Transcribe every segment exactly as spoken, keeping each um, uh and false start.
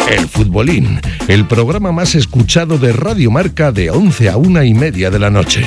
El Futbolín, el programa más escuchado de Radio Marca de once a una y media de la noche.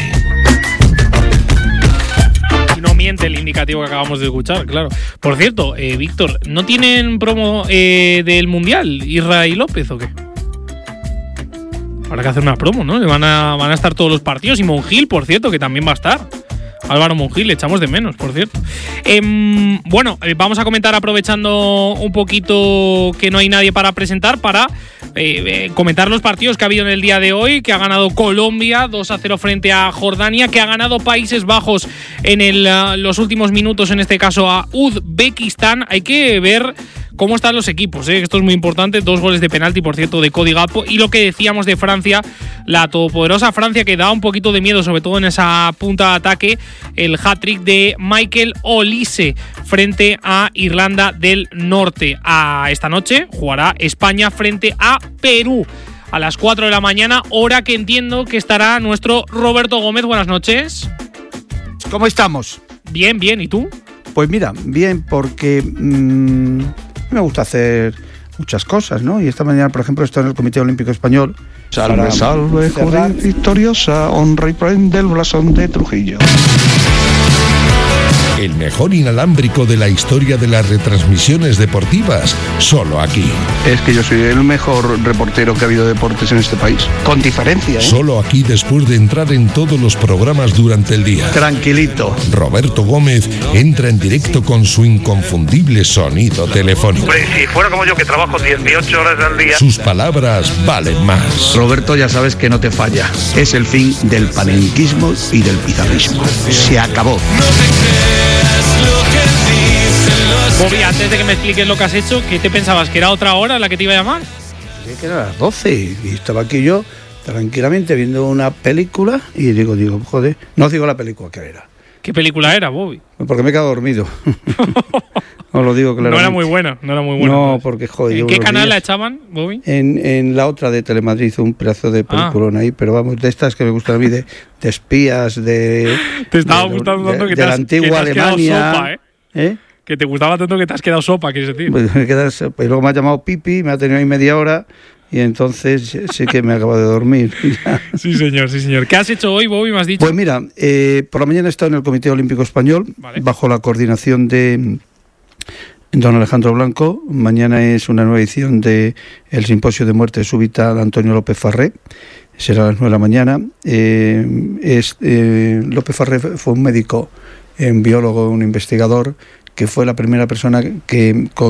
No miente el indicativo que acabamos de escuchar, claro. Por cierto, eh, Víctor, ¿no tienen promo eh, del Mundial, Isra y López o qué? Habrá que hacer una promo, ¿no? Van a, van a estar todos los partidos. Y Monjil, por cierto, que también va a estar. Álvaro Monjil, le echamos de menos, por cierto. Eh, bueno, eh, vamos a comentar, aprovechando un poquito que no hay nadie para presentar, para eh, eh, comentar los partidos que ha habido en el día de hoy, que ha ganado Colombia dos a cero frente a Jordania, que ha ganado Países Bajos en el, uh, los últimos minutos, en este caso a Uzbekistán. Hay que ver cómo están los equipos, ¿eh? Esto es muy importante. Dos goles de penalti, por cierto, de Cody Gakpo. Y lo que decíamos de Francia, la todopoderosa Francia, que da un poquito de miedo, sobre todo en esa punta de ataque. El hat-trick de Michael Olise frente a Irlanda del Norte. A esta noche jugará España frente a Perú a las cuatro de la mañana, hora que entiendo que estará nuestro Roberto Gómez. Buenas noches. ¿Cómo estamos? Bien, bien. ¿Y tú? Pues mira, bien, porque mmm, me gusta hacer muchas cosas, ¿no? Y esta mañana, por ejemplo, estoy en el Comité Olímpico Español. Salve, salve, Judith victoriosa, honra y prende el blasón de Trujillo. El mejor inalámbrico de la historia de las retransmisiones deportivas, solo aquí. Es que yo soy el mejor reportero que ha habido de deportes en este país, con diferencia, ¿eh? Solo aquí, después de entrar en todos los programas durante el día. Tranquilito. Roberto Gómez entra en directo con su inconfundible sonido telefónico. Hombre, si fuera como yo, que trabajo dieciocho horas al día. Sus palabras valen más. Roberto, ya sabes que no te falla. Es el fin del panenquismo y del pizarrismo. Se acabó. Bobby, antes de que me expliques lo que has hecho, ¿qué te pensabas? ¿Que era otra hora la que te iba a llamar? Sí, que era las doce y estaba aquí yo tranquilamente viendo una película y digo, digo, joder, no digo la película que era. ¿Qué película era, Bobby? Porque me he quedado dormido. Os lo digo claramente. No era muy buena, no era muy buena. No, entonces. porque joder. ¿En qué canal la echaban, Bobby? En, en la otra de Telemadrid, un pedazo de peliculón ah. ahí, pero vamos, de estas que me gustan a mí, de, de espías, de. Te estaba de, gustando tanto de, que de te has, la antigua que te has Alemania. quedado sopa, ¿eh? ¿Eh? Que te gustaba tanto que te has quedado sopa, quieres decir. Pues me quedas, pues luego me ha llamado Pipi, me ha tenido ahí media hora. Y entonces sí que me acabo de dormir. Sí, señor, sí, señor. ¿Qué has hecho hoy, Bobby, me has dicho? Pues mira, eh, por la mañana he estado en el Comité Olímpico Español, vale, bajo la coordinación de don Alejandro Blanco. Mañana es una nueva edición de el Simposio de Muerte Súbita de Antonio López Farré. Será a las nueve de la mañana. Eh, es, eh, López Farré fue un médico, un biólogo, un investigador, que fue la primera persona que... Con